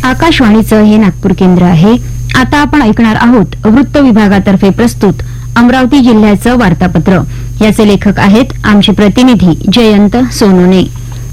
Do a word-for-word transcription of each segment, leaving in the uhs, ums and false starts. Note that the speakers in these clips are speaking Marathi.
आकाशवाणीचं हे नागपूर केंद्र आहे. आता आपण ऐकणार आहोत वृत्त विभागातर्फे प्रस्तुत अमरावती जिल्ह्याचं वार्तापत्र. याचे लेखक आहेत आमचे प्रतिनिधी जयंत सोनोने.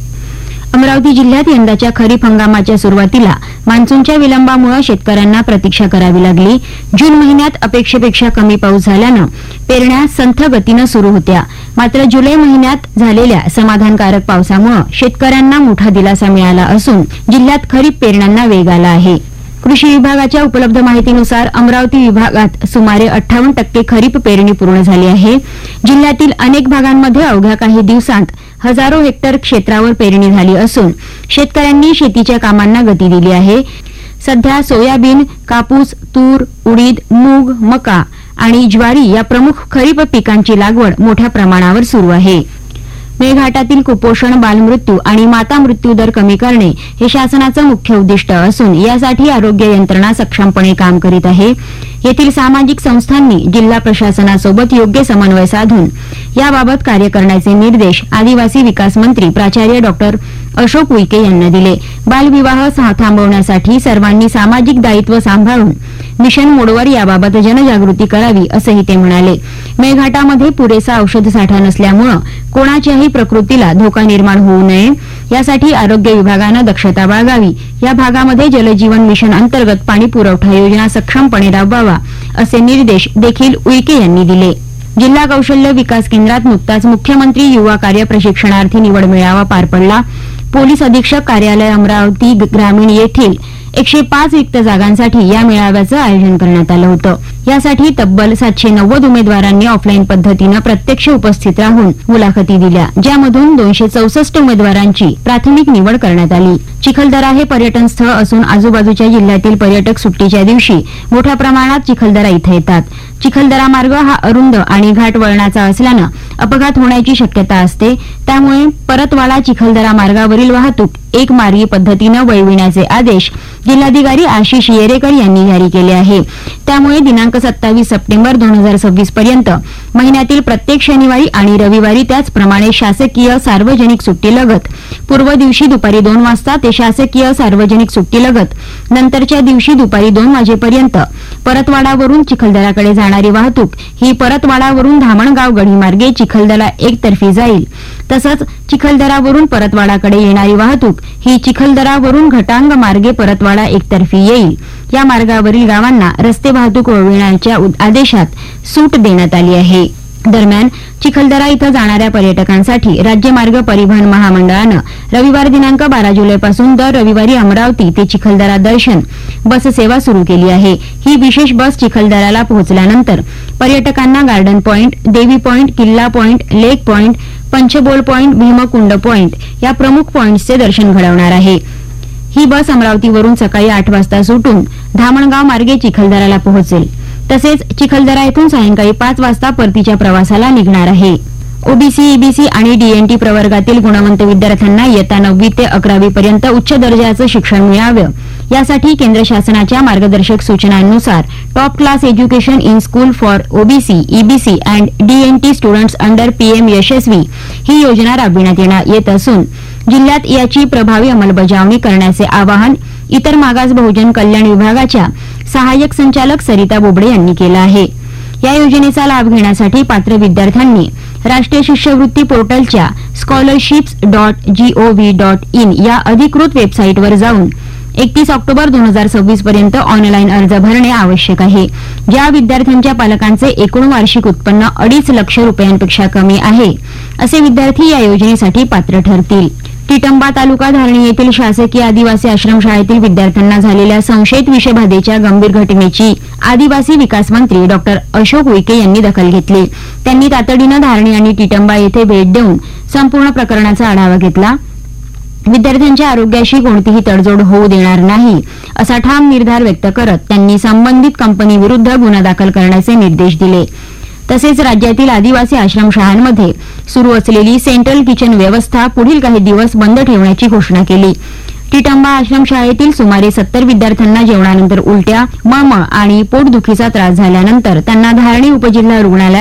अमरावती जिल्ह्यात यंदाच्या खरीप हंगामाच्या सुरुवातीला मान्सूनच्या विलंबामुळे शेतकऱ्यांना प्रतीक्षा करावी लागली. जून महिन्यात अपेक्षेपेक्षा कमी पाऊस झाल्यानं पेरण्या संथ गतीनं सुरू होत्या. मात्र जुलै महिन्यात झालेल्या समाधानकारक पावसामुळे शेतकऱ्यांना मोठा दिलासा मिळाला असून जिल्ह्यात खरीप पेरण्यांना वेग आला आहे. कृषी विभागाच्या उपलब्ध माहितीनुसार अमरावती विभागात सुमारे अठ्ठावन्न टक्के खरीप पेरणी पूर्ण झाली आहे. जिल्ह्यातील अनेक भागांमध्ये अवघ्या काही दिवसांत हजारो हेक्टर क्षेत्रावर पेरणी झाली असून शेतकऱ्यांनी शेतीच्या कामांना गती दिली आहे. सध्या सोयाबीन, कापूस, तूर, उडीद, मूग, मका आणि ज्वारी या प्रमुख खरीप पिकांची लागवड मोठ्या प्रमाणावर सुरू आहे. मेळघाटातील कुपोषण, बालमृत्यू आणि माता मृत्यू दर कमी करणे हे शासनाचं मुख्य उद्दिष्ट असून यासाठी आरोग्य यंत्रणा सक्षमपणे काम करीत आहे. येथील सामाजिक संस्थांनी जिल्हा प्रशासनासोबत योग्य समन्वय साधून याबाबत कार्य करण्याचे निर्देश आदिवासी विकास मंत्री प्राचार्य डॉक्टर अशोक उईके यांना दिले. बालविवाह थांबवण्यासाठी सर्वांनी सामाजिक दायित्व सांभाळून मिशन मोडवर याबाबत जनजागृती करावी असंही ते म्हणाले. मेळघाटामध्ये पुरेसा औषध साठा नसल्यामुळे कोणाच्याही प्रकृतीला धोका निर्माण होऊ नये यासाठी आरोग्य विभागानं दक्षता बाळगावी. या भागामध्ये जलजीवन मिशन अंतर्गत पाणी पुरवठा योजना सक्षमपणे राबवावा असे निर्देश देखील उईके यांनी दिले. जिल्हा कौशल्य विकास केंद्रात नुकताच मुख्यमंत्री युवा कार्य प्रशिक्षणार्थी निवड मेळावा पार पडला. पोलीस अधीक्षक कार्यालय अमरावती ग्रामीण येथील एकशे पाच रिक्त जागांसाठी या मेळाव्याचं आयोजन करण्यात आलं होतं. यासाठी तब्बल सातशे नव्वद उमेदवारांनी ऑफलाईन पद्धतीनं प्रत्यक्ष उपस्थित राहून मुलाखती दिल्या, ज्यामधून दोनशे चौसष्ट उमेदवारांची प्राथमिक निवड करण्यात आली. चिखलदरा हे पर्यटन स्थळ असून आजूबाजूच्या जिल्ह्यातील पर्यटक सुट्टीच्या दिवशी मोठ्या प्रमाणात चिखलदरा इथे येतात. चिखलदरा मार्ग हा अरुंद आणि घाट वळणाचा असल्यानं अपघात होण्याची शक्यता असते. त्यामुळे परतवाडा चिखलदरा मार्गावरील वाहतूक एक मार्गी पद्धतीनं वळविण्याचे आदेश जिल्हाधिकारी आशिष येरेकर यांनी जारी केले आहे. त्यामुळे दिनांक सत्तावीस सप्टेंबर दोन हजार सव्वीस पर्यंत महिन्यातील प्रत्येक शनिवारी आणि रविवारी त्याचप्रमाणे शासकीय सार्वजनिक सुट्टीलगत पूर्व दिवशी दुपारी दोन वाजता ते शासकीय सार्वजनिक सुट्टीलगत नंतरच्या दिवशी दुपारी दोन वाजेपर्यंत परतवाडावरून चिखलदराकडे जाणारी वाहतूक ही परतवाडावरून धामणगाव गढी मार्गे चिखलदरा एकतर्फी जाईल. तसंच चिखलदरावरून परतवाडाकडे येणारी वाहतूक ही चिखलदरावरून घटांग मार्गे परतवाडा एकतर्फी येईल. या मार्गावरील गावांना रस्ते वाहतूक वळविण्याच्या आदेशात सूट देण्यात आली आहे. दरम्यान चिखलदरा इथं जाणाऱ्या पर्यटकांसाठी राज्य मार्ग परिवहन महामंडळानं रविवार दिनांक बारा जुलैपासून दर रविवारी अमरावती ते चिखलदरा दर्शन बस सेवा सुरू केली आहे. ही विशेष बस चिखलदराला पोहोचल्यानंतर पर्यटकांना गार्डन पॉइंट, देवी पॉइंट, किल्ला पॉइंट, लेक point, Panchbol point, Bhimkund point या प्रमुख पॉइंट्सचे दर्शन घडवणार आहे. ही बस अमरावतीवरून सकाळी आठ वाजता सुटून धामणगाव मार्गे चिखलदराला पोहोचेल. तसेच चिखलदरा येथून सायंकाळी पाच वाजता परतीच्या प्रवासाला निघणार आहे. ओबीसी, ईबीसी आणि डीएनटी प्रवर्गातील गुणवंत विद्यार्थ्यांना इयत्ता नववी ते अकरावी पर्यंत उच्च दर्जाचं शिक्षण मिळावं यासाठी केंद्र शासनाच्या मार्गदर्शक सूचनांनुसार top class education in school for OBC, EBC and DNT students under PM यशस्वी ही योजना राबविण्यात येणार येत असून जिल्ह्यात याची प्रभावी अंमलबजावणी करण्याचे आवाहन इतर मागास बहुजन कल्याण विभागाच्या सहाय्यक संचालक सरिता बोबडे यांनी केलं आहे. या योजनेचा लाभ घेण्यासाठी पात्र विद्यार्थ्यांनी राष्ट्रीय शिष्यवृत्ती पोर्टलच्या scholarships dot G O V dot in या अधिकृत वेबसाईटवर जाऊन एकतीस ऑक्टोबर दोन हजार सव्वीस पर्यंत ऑनलाईन अर्ज भरणे आवश्यक आहे. ज्या विद्यार्थ्यांच्या पालकांचे एकूण वार्षिक उत्पन्न अडीच लक्ष रुपयांपेक्षा कमी आहे असे विद्यार्थी या योजनेसाठी पात्र ठरतील. टिटंबा तालुका धारणी येथील शासकीय आदिवासी आश्रमशाळेतील विद्यार्थ्यांना झालेल्या संशयित विषबाधेच्या गंभीर घटनेची आदिवासी विकास मंत्री डॉक्टर अशोक उईके यांनी दखल घेतली. त्यांनी तातडीनं धारणी आणि टिटंबा येथे भेट देऊन संपूर्ण प्रकरणाचा आढावा घेतला. विद्यार्थ्यांच्या आरोग्याशी कोणतीही तडजोड होऊ देणार नाही असा ठाम निर्धार व्यक्त करत त्यांनी संबंधित कंपनीविरुद्ध गुन्हा दाखल करण्याचे निर्देश दिले. तसेच राज्यातील आदिवासी आश्रमशाळांमध्ये सुरू असलेली सेंट्रल किचन व्यवस्था पुढील काही दिवस बंद ठेवण्याची घोषणा केली. टिटंबा आश्रमशाळेतील सुमारे सत्तर विद्यार्थ्यांना जेवणानंतर उलट्या, मळमळ आणि पोटदुखीचा त्रास झाल्यानंतर त्यांना धारणी उपजिल्हा रुग्णालयात